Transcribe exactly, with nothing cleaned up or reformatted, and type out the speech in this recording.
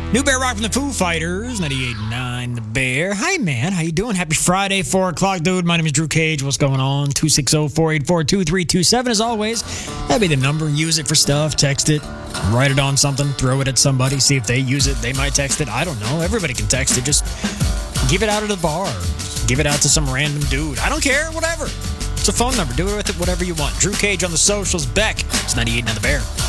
New Bear Rock from the Foo Fighters, ninety-eight point nine The Bear. Hi, man. How you doing? Happy Friday, four o'clock, dude. My name is Drew Cage. What's going on? two six zero, four eight four, two three two seven. As always, that'd be the number. Use it for stuff. Text it. Write it on something. Throw it at somebody. See if they use it. They might text it. I don't know. Everybody can text it. Just give it out at a bar. Give it out to some random dude. I don't care. Whatever. It's a phone number. Do it with it whatever you want. Drew Cage on the socials. Beck. It's ninety-eight point nine The Bear.